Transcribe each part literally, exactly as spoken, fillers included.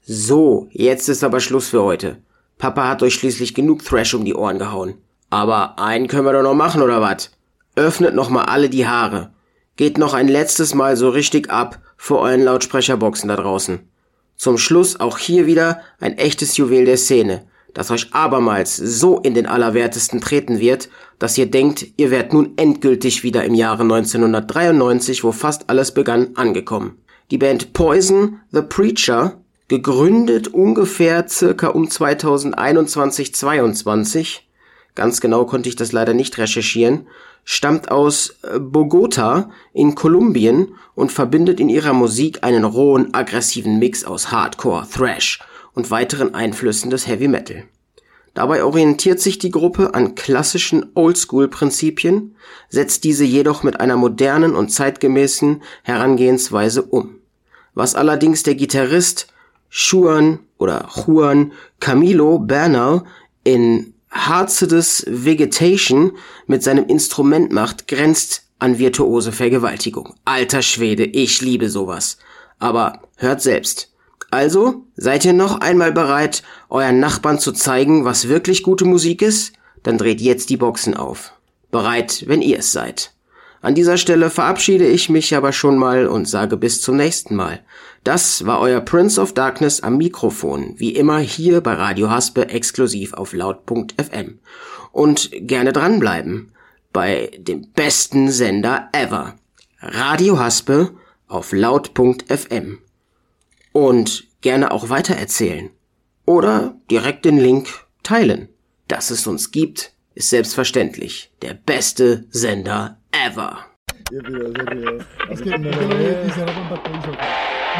So, jetzt ist aber Schluss für heute. Papa hat euch schließlich genug Thrash um die Ohren gehauen. Aber einen können wir doch noch machen, oder was? Öffnet noch mal alle die Haare. Geht noch ein letztes Mal so richtig ab vor euren Lautsprecherboxen da draußen. Zum Schluss auch hier wieder ein echtes Juwel der Szene, das euch abermals so in den Allerwertesten treten wird, dass ihr denkt, ihr wärt nun endgültig wieder im Jahre neunzehnhundertdreiundneunzig, wo fast alles begann, angekommen. Die Band Poison The Preacher, gegründet ungefähr circa um zweitausendeinundzwanzig zweiundzwanzig, ganz genau konnte ich das leider nicht recherchieren, stammt aus Bogota in Kolumbien und verbindet in ihrer Musik einen rohen, aggressiven Mix aus Hardcore, Thrash und weiteren Einflüssen des Heavy Metal. Dabei orientiert sich die Gruppe an klassischen Oldschool-Prinzipien, setzt diese jedoch mit einer modernen und zeitgemäßen Herangehensweise um. Was allerdings der Gitarrist Juan oder Juan Camilo Bernal in Harcedes Vegetation mit seinem Instrument macht, grenzt an virtuose Vergewaltigung. Alter Schwede, ich liebe sowas. Aber hört selbst. Also, seid ihr noch einmal bereit, euren Nachbarn zu zeigen, was wirklich gute Musik ist? Dann dreht jetzt die Boxen auf. Bereit, wenn ihr es seid. An dieser Stelle verabschiede ich mich aber schon mal und sage bis zum nächsten Mal. Das war euer Prince of Darkness am Mikrofon, wie immer hier bei Radio Haspe exklusiv auf laut punkt f m. Und gerne dranbleiben bei dem besten Sender ever. Radio Haspe auf laut punkt f m. Und gerne auch weitererzählen. Oder direkt den Link teilen. Dass es uns gibt, ist selbstverständlich der beste Sender ever. Yo pido, yo pido. Es que, es que lo vi y se lo comparto y yo.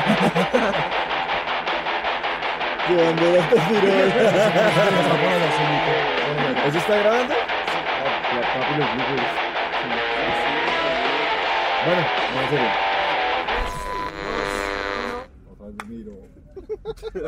¿Qué bandera te tiró? ¿Eso está grabando? Papi, los libros. Bueno, no, en serio. Ojalá, miro.